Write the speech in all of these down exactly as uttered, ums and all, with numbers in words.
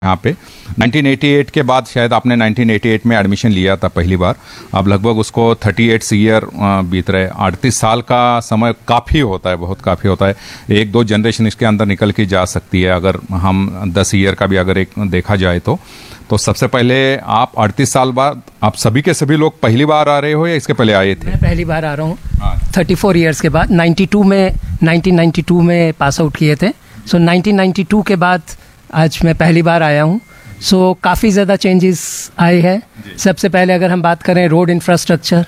यहाँ पे nineteen eighty eight के बाद शायद आपने नाइनटीन एटी एट में एडमिशन लिया था पहली बार। अब लगभग उसको अड़तीस ईयर बीत रहे। अड़तीस साल का समय काफ़ी होता है, बहुत काफ़ी होता है। एक दो जनरेशन इसके अंदर निकल के जा सकती है अगर हम दस ईयर का भी अगर एक देखा जाए तो। तो सबसे पहले आप अड़तीस साल बाद आप सभी के सभी लोग पहली बार आ रहे हो या इसके पहले आए थे? मैं पहली बार आ रहा हूँ थर्टी फोर ईयर्स के बाद। नाइन्टी टू में नाइनटीन नाइन्टी टू में पास आउट किए थे। सो so, नाइनटीन नाइन्टी टू के बाद आज मैं पहली बार आया हूँ। सो so, काफ़ी ज़्यादा चेंजेस आए हैं। सबसे पहले अगर हम बात करें रोड इंफ्रास्ट्रक्चर,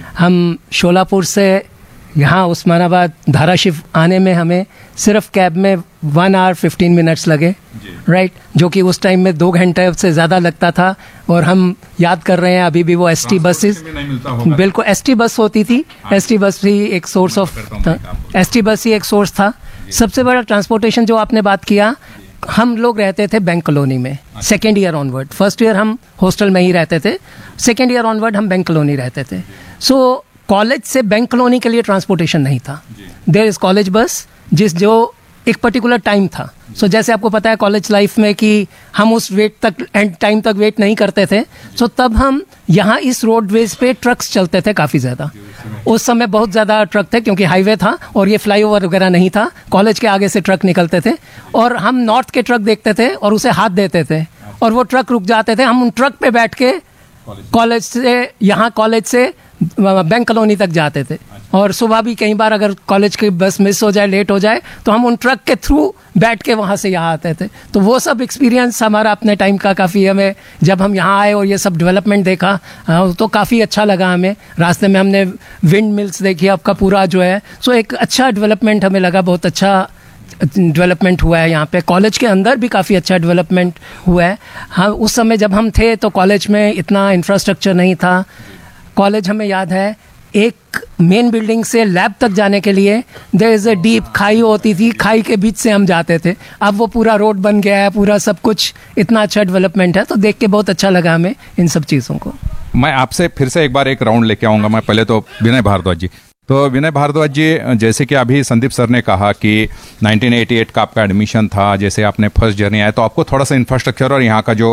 हम शोलापुर से यहाँ उस्मानाबाद धाराशिव आने में हमें सिर्फ कैब में वन आवर फिफ्टीन मिनट्स लगे, राइट right? जो कि उस टाइम में दो घंटे से ज़्यादा लगता था। और हम याद कर रहे हैं अभी भी वो एस टी बसेस, बिल्कुल एस टी बस होती थी। एस टी बस भी एक source of S T bus ही एक सोर्स था। सबसे बड़ा ट्रांसपोर्टेशन जो आपने बात किया, हम लोग रहते थे बैंक कॉलोनी में second year onward. First year हम हॉस्टल में ही रहते थे, सेकेंड ईयर ऑनवर्ड हम बैंक कॉलोनी रहते थे। सो कॉलेज से बैंक कॉलोनी के लिए ट्रांसपोर्टेशन नहीं था। देयर इज कॉलेज बस जिस जो एक पर्टिकुलर टाइम था। सो so, जैसे आपको पता है कॉलेज लाइफ में कि हम उस वेट तक एंड टाइम तक वेट नहीं करते थे। सो so, तब हम यहाँ इस रोडवेज पे ट्रक्स चलते थे काफ़ी ज़्यादा। उस समय बहुत ज़्यादा ट्रक थे क्योंकि हाईवे था और ये फ्लाईओवर वगैरह नहीं था। कॉलेज के आगे से ट्रक निकलते थे और हम नॉर्थ के ट्रक देखते थे और उसे हाथ देते थे और वो ट्रक रुक जाते थे। हम उन ट्रक पे बैठ के कॉलेज से यहाँ कॉलेज से बैंक कॉलोनी तक जाते थे। और सुबह भी कई बार अगर कॉलेज की बस मिस हो जाए, लेट हो जाए, तो हम उन ट्रक के थ्रू बैठ के वहाँ से यहाँ आते थे। तो वो सब एक्सपीरियंस हमारा अपने टाइम का काफ़ी हमें, जब हम यहाँ आए और ये सब डेवलपमेंट देखा तो काफ़ी अच्छा लगा हमें। रास्ते में हमने विंड मिल्स देखी, आपका पूरा जो है सो एक अच्छा डेवलपमेंट हमें लगा। बहुत अच्छा डेवलपमेंट हुआ है यहाँ पे। कॉलेज के अंदर भी काफ़ी अच्छा डेवलपमेंट हुआ है। हाँ, उस समय जब हम थे तो कॉलेज में इतना इंफ्रास्ट्रक्चर नहीं था। कॉलेज हमें याद है एक मेन बिल्डिंग से लैब तक जाने के लिए देयर इज़ अ डीप खाई होती थी, खाई के बीच से हम जाते थे। अब वो पूरा रोड बन गया है, पूरा सब कुछ इतना अच्छा डेवलपमेंट है। तो देख के बहुत अच्छा लगा हमें इन सब चीज़ों को। मैं आपसे फिर से एक बार एक राउंड लेके आऊँगा। मैं पहले तो विनय भारद्वाज जी तो विनय भारद्वाज जी, जैसे कि अभी संदीप सर ने कहा कि नाइनटीन एटी एट का आपका एडमिशन था, जैसे आपने फर्स्ट जर्नी आया तो आपको थोड़ा सा इंफ्रास्ट्रक्चर और यहाँ का जो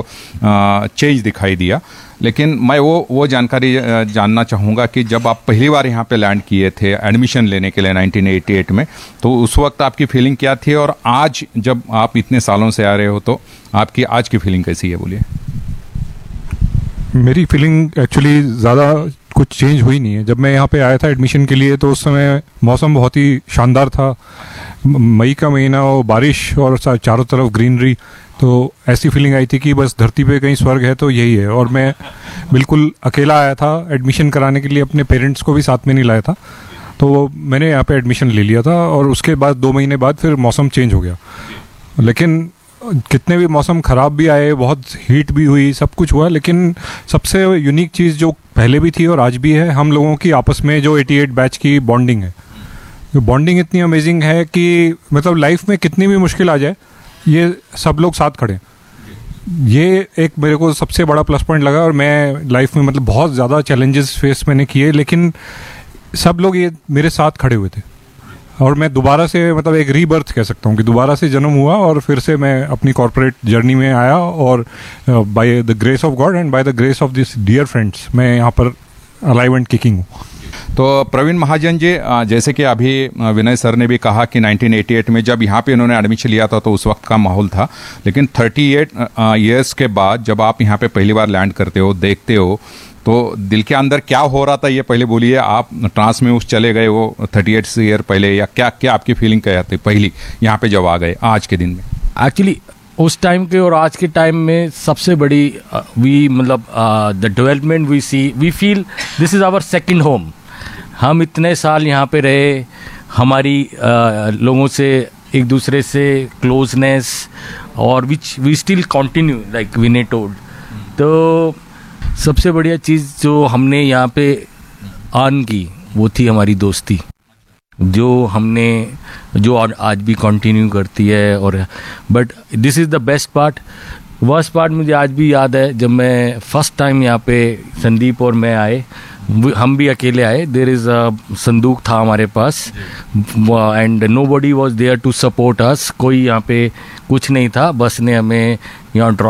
चेंज दिखाई दिया। लेकिन मैं वो वो जानकारी जानना चाहूँगा कि जब आप पहली बार यहाँ पे लैंड किए थे एडमिशन लेने के लिए नाइनटीन एटी एट में, तो उस वक्त आपकी फीलिंग क्या थी और आज जब आप इतने सालों से आ रहे हो तो आपकी आज की फीलिंग कैसी है? बोलिए। मेरी फीलिंग एक्चुअली ज़्यादा कुछ चेंज हुई नहीं है। जब मैं यहाँ पे आया था एडमिशन के लिए तो उस समय मौसम बहुत ही शानदार था। मई का महीना और बारिश और चारों तरफ ग्रीनरी, तो ऐसी फीलिंग आई थी कि बस धरती पे कहीं स्वर्ग है तो यही है। और मैं बिल्कुल अकेला आया था एडमिशन कराने के लिए, अपने पेरेंट्स को भी साथ में नहीं लाया था। तो मैंने यहाँ पे एडमिशन ले लिया था और उसके बाद दो महीने बाद फिर मौसम चेंज हो गया। लेकिन कितने भी मौसम ख़राब भी आए, बहुत हीट भी हुई, सब कुछ हुआ, लेकिन सबसे यूनिक चीज़ जो पहले भी थी और आज भी है, हम लोगों की आपस में जो अठासी बैच की बॉन्डिंग है। जो बॉन्डिंग इतनी अमेजिंग है कि मतलब लाइफ में कितनी भी मुश्किल आ जाए, ये सब लोग साथ खड़े। ये एक मेरे को सबसे बड़ा प्लस पॉइंट लगा। और मैं लाइफ में मतलब बहुत ज़्यादा चैलेंजेस फेस मैंने किए, लेकिन सब लोग ये मेरे साथ खड़े हुए थे। और मैं दोबारा से मतलब एक रीबर्थ कह सकता हूँ कि दोबारा से जन्म हुआ और फिर से मैं अपनी कॉर्पोरेट जर्नी में आया। और by the grace of God and by the grace of this dear friends मैं यहाँ पर अलाइव एंड किकिंग हूँ। तो प्रवीण महाजन जी, जैसे कि अभी विनय सर ने भी कहा कि नाइनटीन एटी एट में जब यहाँ पे इन्होंने एडमिशन लिया था तो उस वक्त का माहौल था। लेकिन अड़तीस इयर्स के बाद जब आप यहाँ पे पहली बार लैंड करते हो, देखते हो, तो दिल के अंदर क्या हो रहा था ये पहले बोलिए। आप ट्रांस में उस चले गए वो अड़तीस ईयर पहले, या क्या क्या आपकी फीलिंग क्या थी पहली यहाँ पे जब आ गए आज के दिन में? एक्चुअली उस टाइम के और आज के टाइम में सबसे बड़ी वी मतलब the development we C we feel this is our second home. हम इतने साल यहाँ पे रहे, हमारी uh, लोगों से एक दूसरे से क्लोजनेस और which we still continue like Vinay told. तो सबसे बढ़िया चीज़ जो हमने यहाँ पे अर्न की वो थी हमारी दोस्ती, जो हमने जो आज भी कंटिन्यू करती है। और but this is the best part. Worst part मुझे आज भी याद है, जब मैं फर्स्ट टाइम यहाँ पे संदीप और मैं आए, हम भी अकेले आए। देयर इज़ अ संदूक था हमारे पास and no buddy was there to support us. कोई यहाँ पे कुछ नहीं था, बस ने हमें यहाँ ड्रॉप